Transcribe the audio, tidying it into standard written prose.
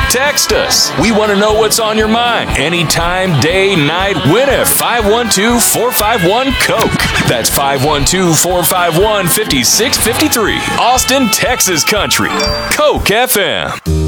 Text us. We want to know what's on your mind. Anytime, day, night. Win at 512-451-COKE. That's 512-451-5653. Austin, Texas Country. Coke FM.